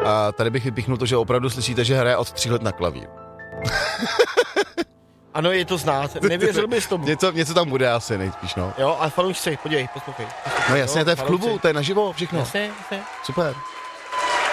A tady bych vypíchnul to, že opravdu slyšíte, že hraje od 3 let na klavír. Ano, je to znát, nevěřil bys tomu. Něco tam bude asi nejspíš, no. Jo, a fanoušci, podívej, poslouchej. No jasně, to je v klubu, to je naživo všechno. Jasně. Super.